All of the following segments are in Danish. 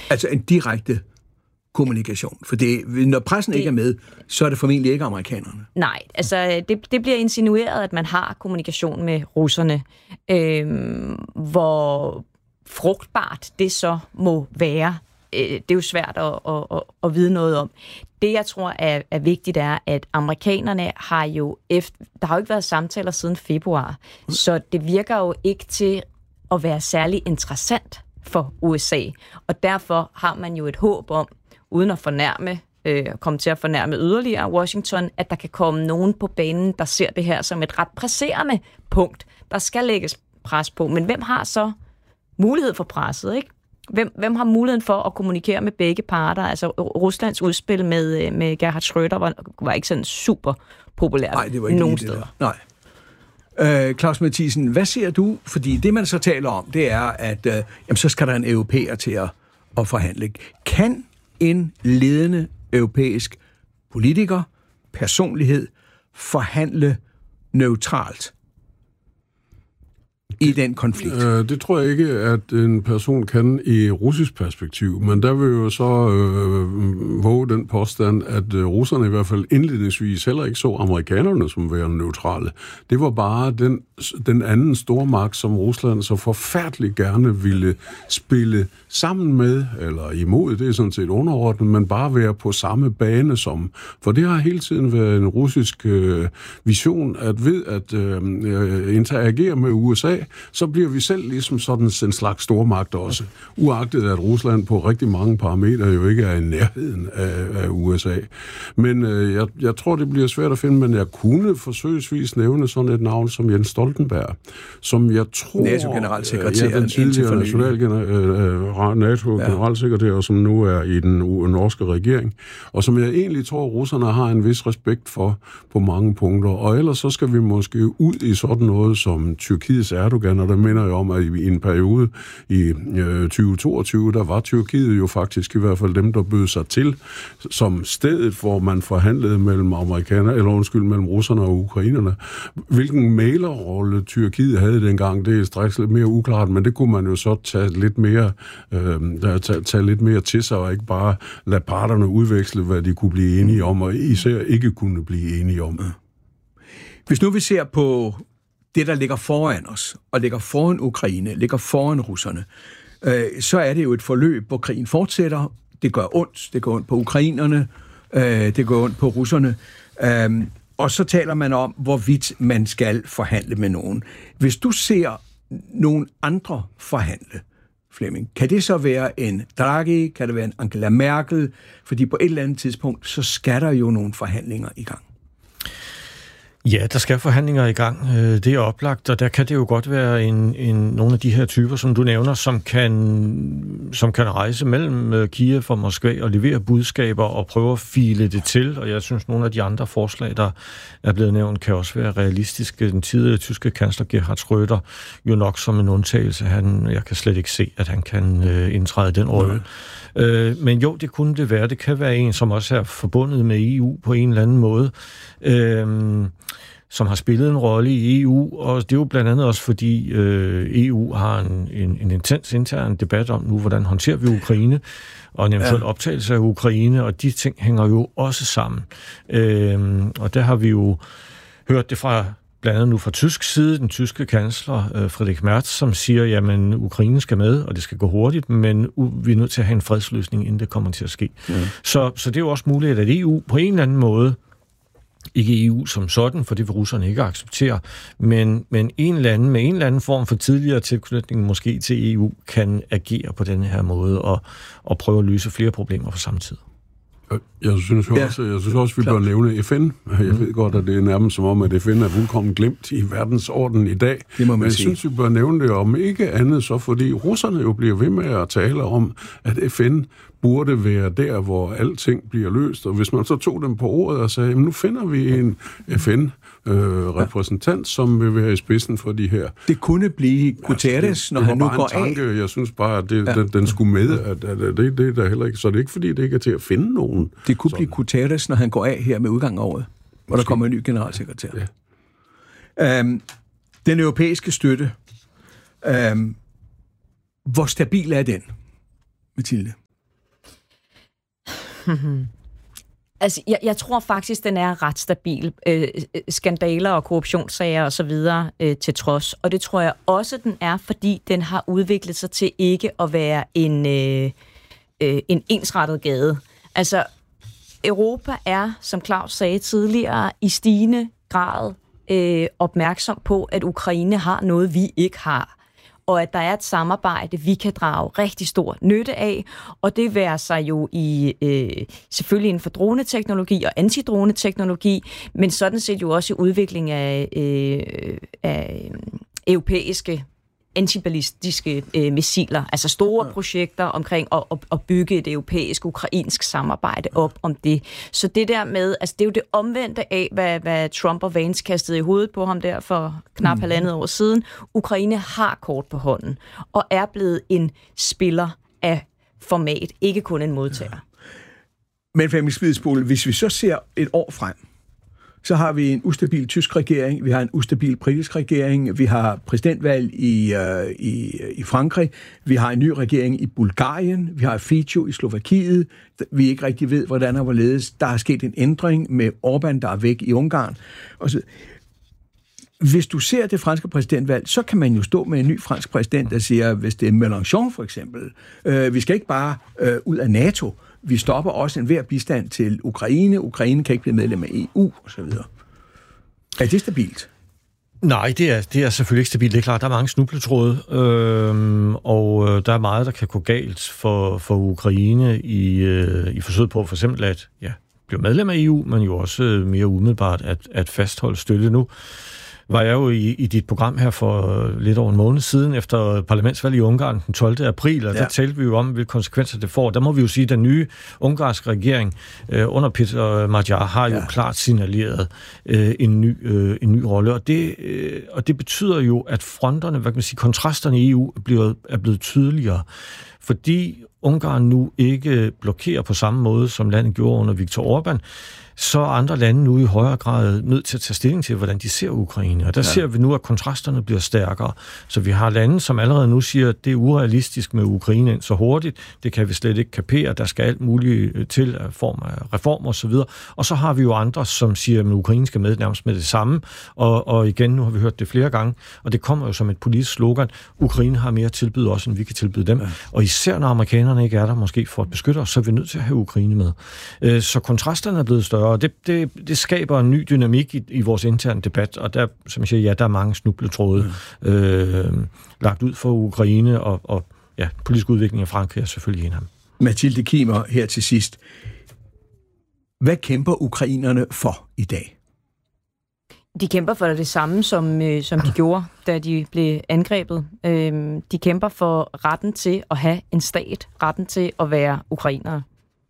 Altså en direkte kommunikation. For når pressen ikke er med, så er det formentlig ikke amerikanerne. Nej, altså det bliver insinueret, at man har kommunikation med russerne. Hvor frugtbart det så må være, det er jo svært at vide noget om. Det, jeg tror er vigtigt, er, at amerikanerne har jo der har jo ikke været samtaler siden februar, så det virker jo ikke til at være særlig interessant for USA. Og derfor har man jo et håb om, uden at komme til at fornærme yderligere Washington, at der kan komme nogen på banen, der ser det her som et ret presserende punkt. Der skal lægges pres på. Men hvem har så mulighed for presset, ikke? Hvem har muligheden for at kommunikere med begge parter? Altså Ruslands udspil med Gerhard Schröder var ikke sådan super populært. Nej, det var ikke nogen steder. Nej. Claus Mathiesen, hvad siger du? Fordi det, man så taler om, det er, at så skal der en europæer til at forhandle. Kan en ledende europæisk politiker, personlighed, forhandle neutralt i den konflikt? Det tror jeg ikke, at en person kan i russisk perspektiv, men der vil jo så våge den påstand, at russerne i hvert fald indledningsvis heller ikke så amerikanerne som værende neutrale. Det var bare den anden stormagt, som Rusland så forfærdeligt gerne ville spille sammen med, eller imod, det er sådan set underordnet, men bare være på samme bane som. For det har hele tiden været en russisk vision, at ved at interagere med USA, så bliver vi selv ligesom sådan en slags stormagt også. Uagtet at Rusland på rigtig mange parametre jo ikke er i nærheden af USA. Men jeg tror, det bliver svært at finde, men jeg kunne forsøgsvis nævne sådan et navn som Jens Stoltenberg, som jeg tror... NATO-generalsekretæren den tidligere NATO-generalsekretær, som nu er i den norske regering, og som jeg egentlig tror, russerne har en vis respekt for på mange punkter. Og ellers så skal vi måske ud i sådan noget som Tyrkiets Erdogan, og der minder jeg om, at i en periode i 2022, der var Tyrkiet jo faktisk i hvert fald dem, der bød sig til, som stedet, hvor man forhandlede mellem russerne og ukrainerne. Hvilken mailerrolle Tyrkiet havde dengang, det er straks lidt mere uklart, men det kunne man jo så tage lidt mere til sig, og ikke bare lade parterne udveksle, hvad de kunne blive enige om, og især ikke kunne blive enige om. Hvis nu vi ser på det, der ligger foran os, og ligger foran Ukraine, ligger foran russerne, så er det jo et forløb, hvor krigen fortsætter. Det gør ondt. Det går ondt på ukrainerne. Det går ondt på russerne. Og så taler man om, hvorvidt man skal forhandle med nogen. Hvis du ser nogen andre forhandle, Flemming, kan det så være en Draghi? Kan det være en Angela Merkel? Fordi på et eller andet tidspunkt, så skal der jo nogle forhandlinger i gang. Ja, der skal forhandlinger i gang. Det er oplagt, og der kan det jo godt være nogle af de her typer, som du nævner, som kan rejse mellem Kiev og Moskva og levere budskaber og prøve at file det til. Og jeg synes, nogle af de andre forslag, der er blevet nævnt, kan også være realistiske. Den tidligere tyske kansler Gerhard Schröder, jo nok som en undtagelse. Jeg kan slet ikke se, at han kan indtræde den rolle. Men jo, det kunne det være. Det kan være en, som også er forbundet med EU på en eller anden måde, som har spillet en rolle i EU, og det er jo blandt andet også fordi EU har en intens intern debat om nu, hvordan håndterer vi Ukraine, og en eventuel optagelse af Ukraine, og de ting hænger jo også sammen. Og der har vi jo hørt det fra blandt andet nu fra tysk side, den tyske kansler Friedrich Merz, som siger, jamen Ukraine skal med, og det skal gå hurtigt, men vi er nødt til at have en fredsløsning, inden det kommer til at ske. Så det er jo også muligt, at EU på en eller anden måde, ikke EU som sådan, for det vil russerne ikke acceptere, men med en eller anden form for tidligere tilknytning måske til EU, kan agere på denne her måde og prøve at løse flere problemer på samme tid. Jeg synes også, vi bør nævne FN. Jeg ved godt, at det er nærmest som om, at FN er fuldkommen glemt i verdensordenen i dag. Men jeg synes, vi bør nævne det om ikke andet, så fordi russerne jo bliver ved med at tale om, at FN burde være der, hvor alting bliver løst. Og hvis man så tog dem på ordet og sagde, nu finder vi en FN-repræsentant, som vil være i spidsen for de her. Det kunne blive Guterres, når han nu går tanke. Af. Jeg synes bare, at den skulle med. At det er der heller ikke. Så det er ikke, fordi det ikke er til at finde nogen. Det kunne blive Guterres, når han går af her med udgang af året, hvor der kommer en ny generalsekretær. Ja. Den europæiske støtte, hvor stabil er den, Mathilde? Altså, jeg tror faktisk, den er ret stabil. Skandaler og korruptionssager og så videre til trods. Og det tror jeg også, den er, fordi den har udviklet sig til ikke at være en ensrettet gade. Altså, Europa er, som Claus sagde tidligere, i stigende grad opmærksom på, at Ukraine har noget, vi ikke har. Og at der er et samarbejde, vi kan drage rigtig stor nytte af, og det værer sig jo i selvfølgelig inden for droneteknologi og antidroneteknologi, men sådan set jo også i udvikling af europæiske antiballistiske missiler, altså store projekter omkring at bygge et europæisk-ukrainsk samarbejde op om det. Så det der med, altså det er jo det omvendte af, hvad Trump og Vance kastede i hovedet på ham der for knap halvandet år siden. Ukraine har kort på hånden, og er blevet en spiller af format, ikke kun en modtager. Men Flemming Spidsbol, hvis vi så ser et år frem, så har vi en ustabil tysk regering, vi har en ustabil britisk regering, vi har præsidentvalg i Frankrig, vi har en ny regering i Bulgarien, vi har Fico i Slovakiet, vi ikke rigtig ved, hvordan og hvorledes. Der er sket en ændring med Orbán, der er væk i Ungarn. Hvis du ser det franske præsidentvalg, så kan man jo stå med en ny fransk præsident, der siger, hvis det er Mélenchon for eksempel, vi skal ikke bare ud af NATO, vi stopper også enhver bistand til Ukraine. Ukraine kan ikke blive medlem af EU, osv. Er det stabilt? Nej, det er selvfølgelig ikke stabilt. Det er klart, der er mange snubletråde, og der er meget, der kan gå galt for Ukraine i forsøget på for eksempel at blive medlem af EU, men jo også mere umiddelbart at fastholde støtte nu. Var jeg jo i dit program her for lidt over en måned siden, efter parlamentsvalget i Ungarn den 12. april, og der talte vi jo om, hvilke konsekvenser det får. Der må vi jo sige, at den nye ungarske regering under Peter Magyar har jo klart signaleret en ny rolle, og det betyder jo, at fronterne, hvad kan man sige, kontrasterne i EU er blevet tydeligere, fordi Ungarn nu ikke blokerer på samme måde, som landet gjorde under Viktor Orbán, så er andre lande nu i højere grad nødt til at tage stilling til, hvordan de ser Ukraine. Og der ser vi nu, at kontrasterne bliver stærkere. Så vi har lande, som allerede nu siger, at det er urealistisk med Ukraine ind så hurtigt. Det kan vi slet ikke kapere. Der skal alt muligt til form af reformer osv. Og så har vi jo andre, som siger, at Ukraine skal med nærmest med det samme. Og igen, nu har vi hørt det flere gange, og det kommer jo som et politisk slogan. Ukraine har mere tilbyde os, end vi kan tilbyde dem. Og især når amerikanerne ikke er der, måske for at beskytte os, så er vi nødt til at have Ukraine med. Så kontrasterne er blevet større. Og det skaber en ny dynamik i vores interne debat, og der, som jeg siger, der er mange snubletråde lagt ud for Ukraine, og politisk udvikling af Frankrig er selvfølgelig en af dem. Mathilde Kimer, her til sidst. Hvad kæmper ukrainerne for i dag? De kæmper for det samme, som de gjorde, da de blev angrebet. De kæmper for retten til at have en stat, retten til at være ukrainere.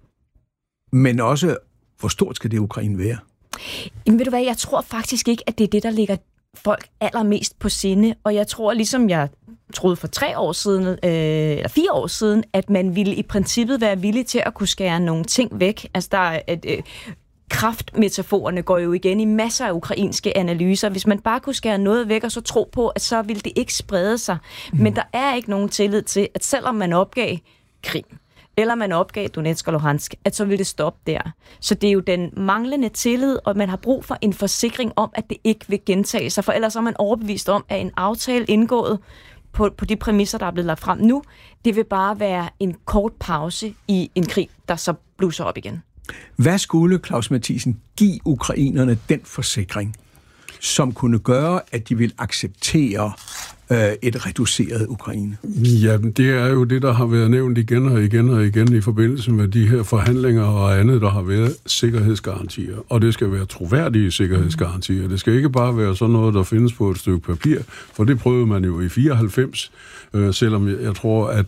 Men også hvor stort skal det Ukraine være? Jamen ved du hvad, jeg tror faktisk ikke, at det er det, der ligger folk allermest på sinde. Og jeg tror, ligesom jeg troede for 3 år siden, eller 4 år siden, at man ville i princippet være villig til at kunne skære nogle ting væk. Altså der er kraftmetaforerne går jo igen i masser af ukrainske analyser. Hvis man bare kunne skære noget væk og så tro på, at så ville det ikke sprede sig. Men der er ikke nogen tillid til, at selvom man opgav Krim, eller man opgav Donetsk og Luhansk, at så vil det stoppe der. Så det er jo den manglende tillid, og man har brug for en forsikring om, at det ikke vil gentage sig, for ellers er man overbevist om, at en aftale indgået på de præmisser, der er blevet lagt frem nu, det vil bare være en kort pause i en krig, der så blusser op igen. Hvad skulle, Claus Mathiesen, give ukrainerne den forsikring, som kunne gøre, at de vil acceptere et reduceret Ukraine? Ja, det er jo det, der har været nævnt igen og igen og igen i forbindelse med de her forhandlinger og andet, der har været sikkerhedsgarantier. Og det skal være troværdige sikkerhedsgarantier. Det skal ikke bare være sådan noget, der findes på et stykke papir, for det prøvede man jo i 94, selvom jeg tror, at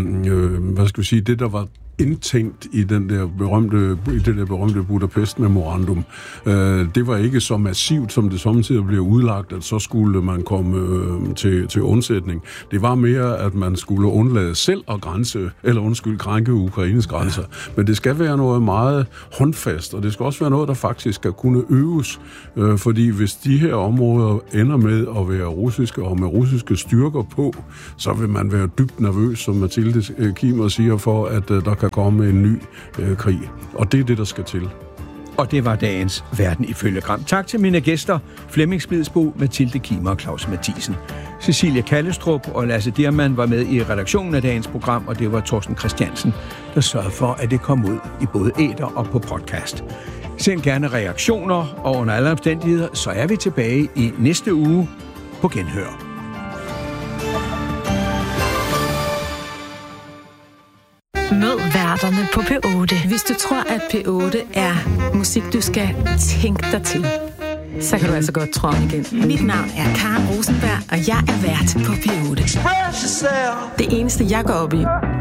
det, der var indtænkt i det der berømte Budapest-memorandum. Det var ikke så massivt, som det samtidig blev udlagt, at så skulle man komme til undsætning. Det var mere, at man skulle undlade selv at krænke Ukraines grænser. Men det skal være noget meget håndfast, og det skal også være noget, der faktisk skal kunne øves. Fordi hvis de her områder ender med at være russiske og med russiske styrker på, så vil man være dybt nervøs, som Mathilde Kimer siger, for at der kan komme en ny krig. Og det er det, der skal til. Og det var dagens Verden ifølge Gram. Tak til mine gæster, Flemming Splidsbo, Mathilde Kimer og Claus Mathisen. Cecilia Kallestrup og Lasse Dirmann var med i redaktionen af dagens program, og det var Torsten Christiansen, der sørgede for, at det kom ud i både æter og på podcast. Send gerne reaktioner, og under alle omstændigheder, så er vi tilbage i næste uge på Genhør. Mød værterne på P8. Hvis du tror, at P8 er musik, du skal tænke dig til, så kan du altså godt tro om igen. Mit navn er Karen Rosenberg, og jeg er vært på P8. Det eneste, jeg går op i,